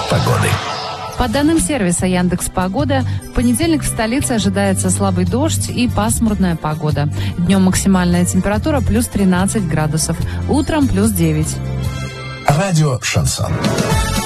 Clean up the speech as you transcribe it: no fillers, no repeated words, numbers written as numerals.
погоды. По данным сервиса Яндекс.Погода, в понедельник в столице ожидается слабый дождь и пасмурная погода. Днем максимальная температура плюс 13 градусов, утром плюс 9. Радио «Шансон».